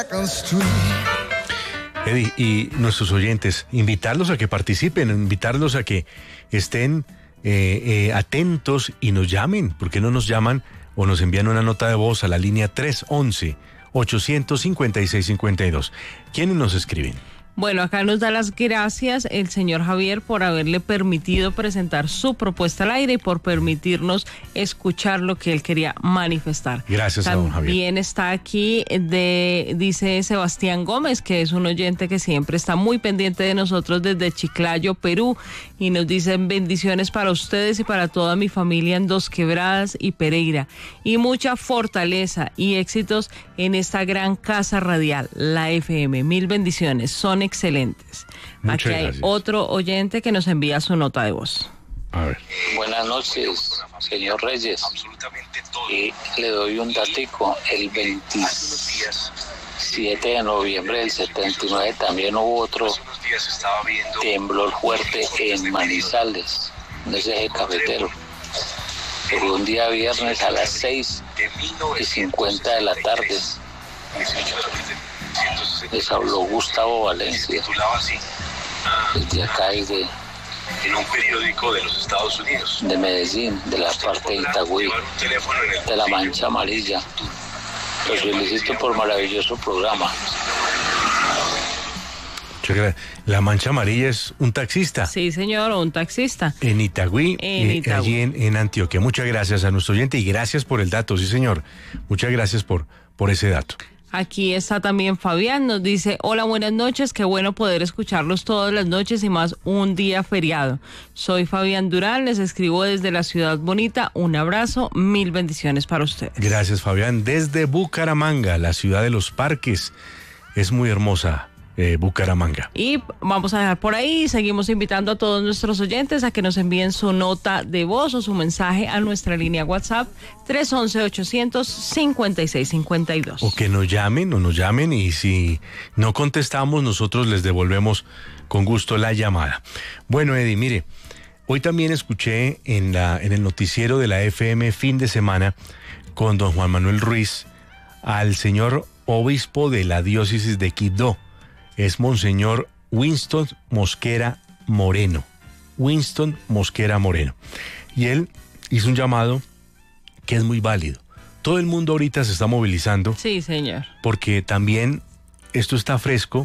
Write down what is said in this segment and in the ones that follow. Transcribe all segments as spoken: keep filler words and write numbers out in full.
Eddie, y nuestros oyentes, invitarlos a que participen, invitarlos a que estén eh, eh, atentos y nos llamen. ¿Por qué no nos llaman o nos envían una nota de voz a la línea tres once, ochocientos cincuenta y seis cincuenta y dos? ¿Quiénes nos escriben? Bueno, acá nos da las gracias el señor Javier por haberle permitido presentar su propuesta al aire y por permitirnos escuchar lo que él quería manifestar. Gracias a don Javier. También está aquí, de, dice Sebastián Gómez, que es un oyente que siempre está muy pendiente de nosotros desde Chiclayo, Perú, y nos dicen bendiciones para ustedes y para toda mi familia en Dos Quebradas y Pereira, y mucha fortaleza y éxitos en esta gran casa radial, la F M. Mil bendiciones, son excelentes. Muchas Aquí hay gracias. otro oyente que nos envía su nota de voz. A ver. Buenas noches, señor Reyes. Y le doy un datico. El veintisiete de noviembre del setenta y nueve también hubo otro temblor fuerte en Manizales, en ese eje cafetero. Fue un día viernes a las seis y cincuenta de la tarde. Les habló Gustavo Valencia, desde acá desde en un periódico de los Estados Unidos, de Medellín, de la parte de Itagüí, de la Mancha Amarilla. Los felicito por maravilloso programa. La Mancha Amarilla es un taxista. Sí, señor, un taxista. En Itagüí, En eh, Itagüí. allí en, en Antioquia. Muchas gracias a nuestro oyente y gracias por el dato, sí señor. Muchas gracias por, por ese dato. Aquí está también Fabián, nos dice, hola, buenas noches, qué bueno poder escucharlos todas las noches y más un día feriado. Soy Fabián Durán, les escribo desde la ciudad bonita, un abrazo, mil bendiciones para ustedes. Gracias, Fabián. Desde Bucaramanga, la ciudad de los parques. Es muy hermosa eh, Bucaramanga. Y vamos a dejar por ahí, seguimos invitando a todos nuestros oyentes a que nos envíen su nota de voz o su mensaje a nuestra línea WhatsApp tres once, ochocientos cincuenta y seis cincuenta y dos. O que nos llamen o nos llamen y si no contestamos nosotros les devolvemos con gusto la llamada. Bueno, Eddie, mire, hoy también escuché en, la, en el noticiero de la F M fin de semana con don Juan Manuel Ruiz al señor obispo de la diócesis de Quibdó. Es Monseñor Winston Mosquera Moreno. Winston Mosquera Moreno. Y él hizo un llamado que es muy válido. Todo el mundo ahorita se está movilizando. Sí, señor. Porque también esto está fresco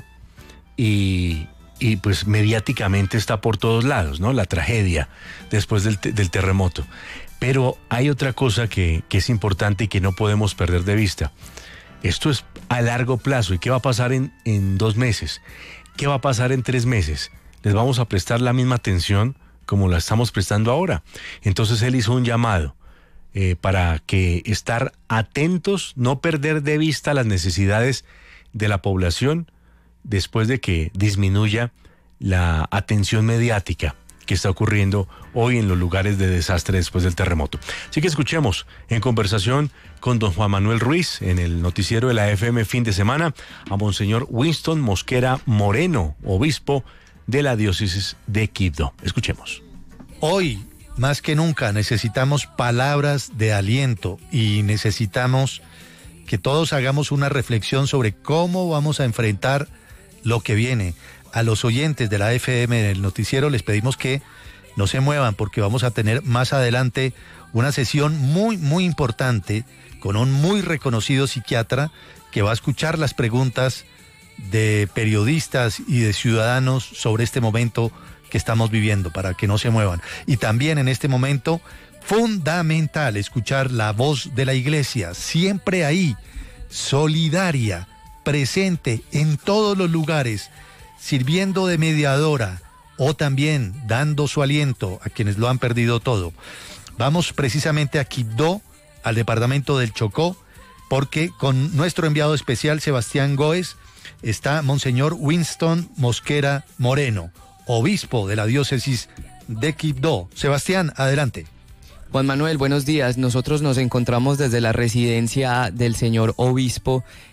y, y pues mediáticamente está por todos lados, ¿no? La tragedia después del, te- del terremoto. Pero hay otra cosa que, que es importante y que no podemos perder de vista. Esto es a largo plazo. ¿Y qué va a pasar en, en dos meses? ¿Qué va a pasar en tres meses? Les vamos a prestar la misma atención como la estamos prestando ahora. Entonces él hizo un llamado eh, para que estar atentos, no perder de vista las necesidades de la población después de que disminuya la atención mediática que está ocurriendo hoy en los lugares de desastre después del terremoto. Así que escuchemos en conversación con don Juan Manuel Ruiz en el noticiero de la F M fin de semana a Monseñor Winston Mosquera Moreno, obispo de la diócesis de Quibdó. Escuchemos. Hoy, más que nunca, necesitamos palabras de aliento y necesitamos que todos hagamos una reflexión sobre cómo vamos a enfrentar lo que viene. A los oyentes de la F M del noticiero les pedimos que no se muevan porque vamos a tener más adelante una sesión muy, muy importante con un muy reconocido psiquiatra que va a escuchar las preguntas de periodistas y de ciudadanos sobre este momento que estamos viviendo, para que no se muevan. Y también en este momento, fundamental escuchar la voz de la iglesia, siempre ahí, solidaria, presente en todos los lugares, sirviendo de mediadora o también dando su aliento a quienes lo han perdido todo. Vamos precisamente a Quibdó, al departamento del Chocó, porque con nuestro enviado especial Sebastián Góez está Monseñor Winston Mosquera Moreno, obispo de la diócesis de Quibdó. Sebastián, adelante. Juan Manuel, buenos días. Nosotros nos encontramos desde la residencia del señor obispo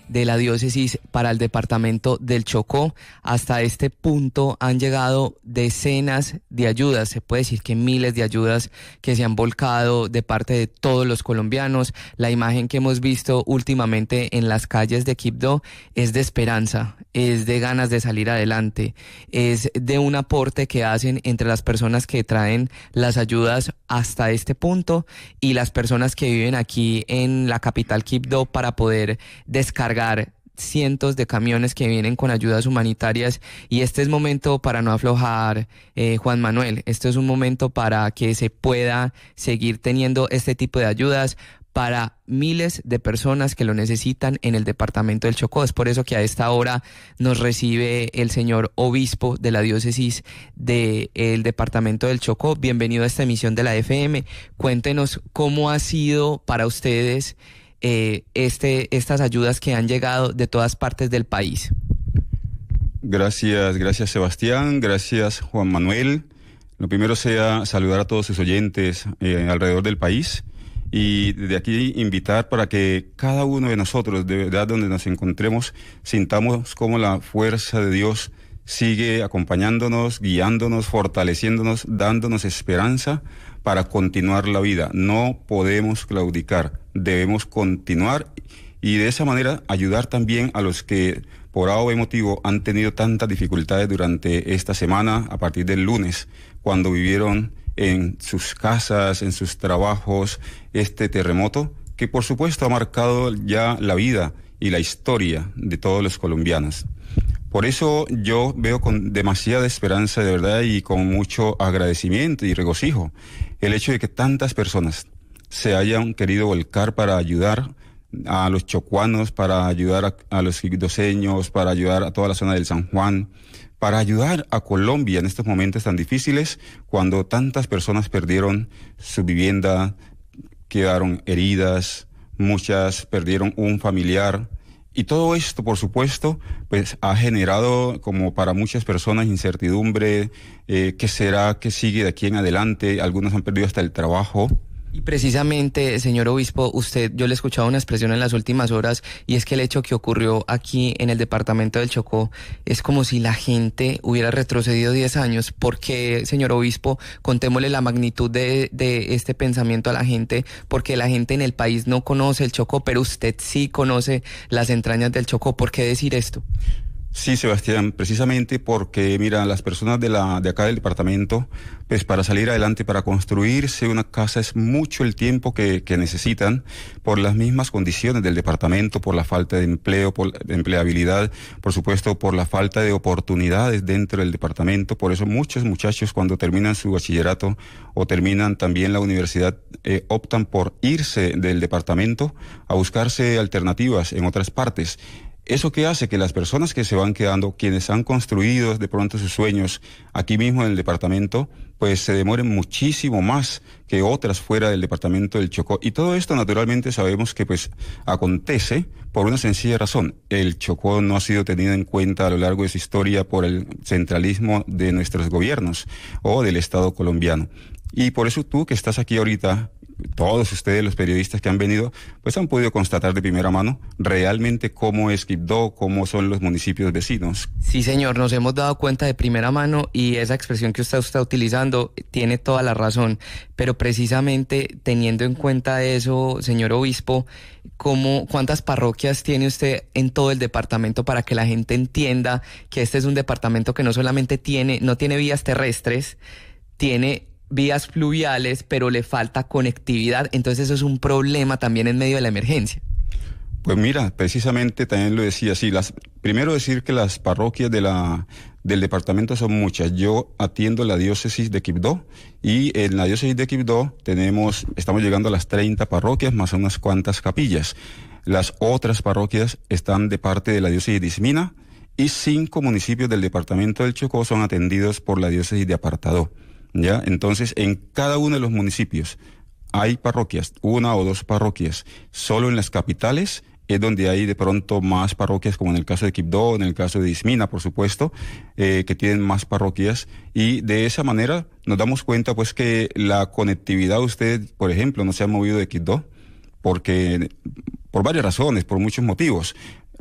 de la diócesis para el departamento del Chocó. Hasta este punto han llegado decenas de ayudas, se puede decir que miles de ayudas que se han volcado de parte de todos los colombianos. La imagen que hemos visto últimamente en las calles de Quibdó es de esperanza, es de ganas de salir adelante, es de un aporte que hacen entre las personas que traen las ayudas hasta este punto y las personas que viven aquí en la capital Quibdó para poder descargar cientos de camiones que vienen con ayudas humanitarias. Y este es momento para no aflojar, eh, Juan Manuel, este es un momento para que se pueda seguir teniendo este tipo de ayudas para miles de personas que lo necesitan en el departamento del Chocó. Es por eso que a esta hora nos recibe el señor obispo de la diócesis del departamento del Chocó. Bienvenido a esta emisión de la F M. Cuéntenos cómo ha sido para ustedes eh, este, estas ayudas que han llegado de todas partes del país. Gracias, gracias Sebastián, gracias Juan Manuel. Lo primero sea saludar a todos sus oyentes eh, alrededor del país. Y desde aquí invitar para que cada uno de nosotros, de verdad donde nos encontremos, sintamos cómo la fuerza de Dios sigue acompañándonos, guiándonos, fortaleciéndonos, dándonos esperanza para continuar la vida. No podemos claudicar, debemos continuar y de esa manera ayudar también a los que por A o B motivo han tenido tantas dificultades durante esta semana, a partir del lunes, cuando vivieron en sus casas, en sus trabajos, este terremoto que por supuesto ha marcado ya la vida y la historia de todos los colombianos. Por eso yo veo con demasiada esperanza de verdad y con mucho agradecimiento y regocijo el hecho de que tantas personas se hayan querido volcar para ayudar a los chocuanos, para ayudar a, a los quibdoseños, para ayudar a toda la zona del San Juan, para ayudar a Colombia en estos momentos tan difíciles, cuando tantas personas perdieron su vivienda, quedaron heridas, muchas perdieron un familiar. Y todo esto, por supuesto, pues ha generado, como para muchas personas, incertidumbre, eh, ¿qué será? ¿Qué sigue de aquí en adelante? Algunos han perdido hasta el trabajo. Y precisamente, señor obispo, usted, yo le he escuchado una expresión en las últimas horas, y es que el hecho que ocurrió aquí en el departamento del Chocó es como si la gente hubiera retrocedido diez años. ¿Por qué, señor obispo? Contémosle la magnitud de, de este pensamiento a la gente, porque la gente en el país no conoce el Chocó, pero usted sí conoce las entrañas del Chocó. ¿Por qué decir esto? Sí, Sebastián, precisamente porque, mira, las personas de la de acá del departamento, pues para salir adelante, para construirse una casa es mucho el tiempo que, que necesitan por las mismas condiciones del departamento, por la falta de empleo, por de empleabilidad, por supuesto por la falta de oportunidades dentro del departamento. Por eso muchos muchachos cuando terminan su bachillerato o terminan también la universidad eh, optan por irse del departamento a buscarse alternativas en otras partes. ¿Eso qué hace? Que las personas que se van quedando, quienes han construido de pronto sus sueños aquí mismo en el departamento, pues se demoren muchísimo más que otras fuera del departamento del Chocó. Y todo esto naturalmente sabemos que pues acontece por una sencilla razón. El Chocó no ha sido tenido en cuenta a lo largo de su historia por el centralismo de nuestros gobiernos o del Estado colombiano. Y por eso tú que estás aquí ahorita, todos ustedes, los periodistas que han venido, pues han podido constatar de primera mano realmente cómo es Quibdó, cómo son los municipios vecinos. Sí, señor, nos hemos dado cuenta de primera mano y esa expresión que usted está utilizando tiene toda la razón, pero precisamente teniendo en cuenta eso, señor obispo, ¿cómo, cuántas parroquias tiene usted en todo el departamento para que la gente entienda que este es un departamento que no solamente tiene, no tiene vías terrestres, tiene vías fluviales, pero le falta conectividad? Entonces eso es un problema también en medio de la emergencia. Pues mira, precisamente también lo decía, sí, las, primero decir que las parroquias de la, del departamento son muchas. Yo atiendo la diócesis de Quibdó y en la diócesis de Quibdó tenemos, estamos llegando a las treinta parroquias más unas cuantas capillas. Las otras parroquias están de parte de la diócesis de Ismina y cinco municipios del departamento del Chocó son atendidos por la diócesis de Apartadó. ¿Ya? Entonces, en cada uno de los municipios hay parroquias, una o dos parroquias. Solo en las capitales es donde hay de pronto más parroquias, como en el caso de Quibdó, en el caso de Ismina, por supuesto, eh, que tienen más parroquias. Y de esa manera nos damos cuenta, pues, que la conectividad, usted, por ejemplo, no se ha movido de Quibdó, porque, por varias razones, por muchos motivos.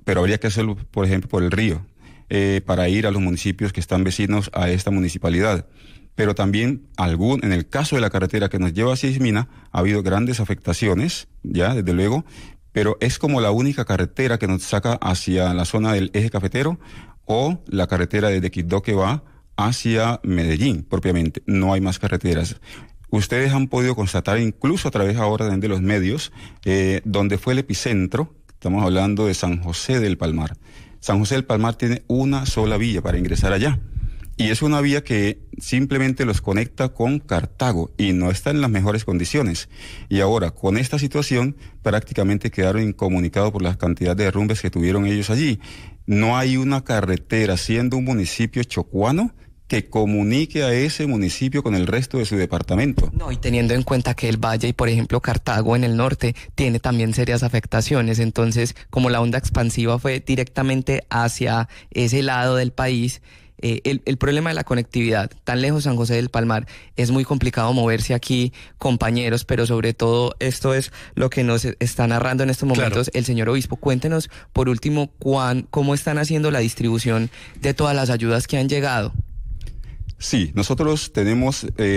pero habría que hacerlo, por ejemplo, por el río, eh, para ir a los municipios que están vecinos a esta municipalidad. Pero también, algún, en el caso de la carretera que nos lleva hacia Ismina, ha habido grandes afectaciones, ya, desde luego, pero es como la única carretera que nos saca hacia la zona del eje cafetero o la carretera desde Quibdó que va hacia Medellín, propiamente. No hay más carreteras. Ustedes han podido constatar, incluso a través ahora de los medios, eh, donde fue el epicentro. Estamos hablando de San José del Palmar. San José del Palmar tiene una sola vía para ingresar allá. Y es una vía que simplemente los conecta con Cartago y no está en las mejores condiciones. Y ahora, con esta situación, prácticamente quedaron incomunicados por la cantidad de derrumbes que tuvieron ellos allí. No hay una carretera, siendo un municipio chocuano, que comunique a ese municipio con el resto de su departamento. No, y teniendo en cuenta que el Valle y, por ejemplo, Cartago en el norte tiene también serias afectaciones, entonces, como la onda expansiva fue directamente hacia ese lado del país, eh, el, el problema de la conectividad, tan lejos San José del Palmar, es muy complicado moverse aquí, compañeros, pero sobre todo esto es lo que nos está narrando en estos momentos claro. el señor obispo. Cuéntenos, por último, cuán, cómo están haciendo la distribución de todas las ayudas que han llegado. Sí, nosotros tenemos... Eh,